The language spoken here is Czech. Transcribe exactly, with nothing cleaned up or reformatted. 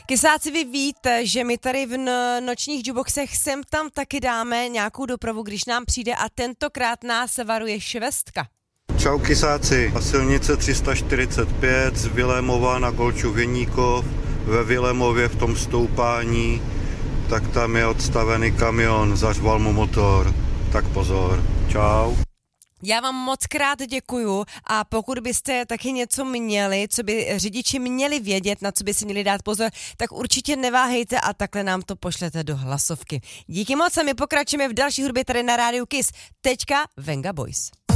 Kysáci, vy víte, že my tady v no- nočních juboxech sem tam taky dáme nějakou dopravu, když nám přijde, a tentokrát nás varuje švestka. Čau kysáci, silnice tři sta čtyřicet pět z Vilémova na Golču Viníkov, ve Vilémově v tom stoupání, tak tam je odstavený kamion, zařval mu motor, tak pozor, čau. Já vám moc krát děkuju, a pokud byste taky něco měli, co by řidiči měli vědět, na co by si měli dát pozor, tak určitě neváhejte a takhle nám to pošlete do hlasovky. Díky moc a my pokračujeme v další hudbě tady na rádiu Kiss. Teďka Venga Boys.